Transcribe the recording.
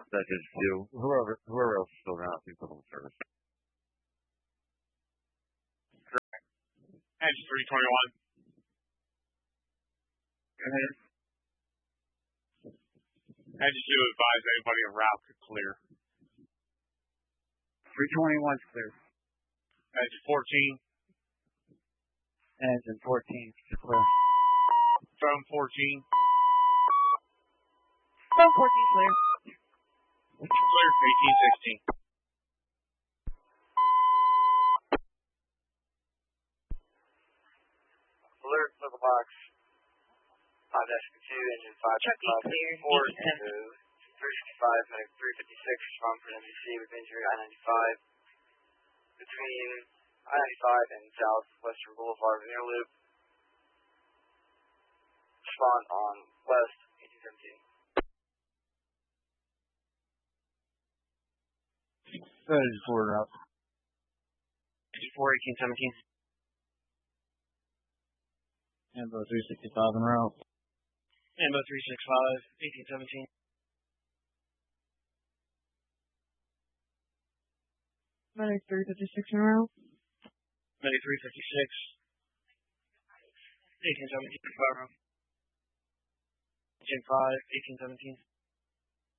That is you. Whoever else is still around, people in service. Edge 321. Edge 2 advise anybody en route to clear. 321 is clear. Edge 14. Engine 14 is clear. Drone 14. Drone 14 clear. Clear 1816. Alert, local box. 5-2, engine 5. Chuck E. clear. 365, medic 356, respond for MDC with injury I-95. Between I-95 and Southwestern Boulevard, near loop. Respond on West 1817. That is forward route. 1817. Ambo 365 en route. Ambo 365, 1817. Medic 356 en route. Medic 356, 1817. Engine 5, 1817.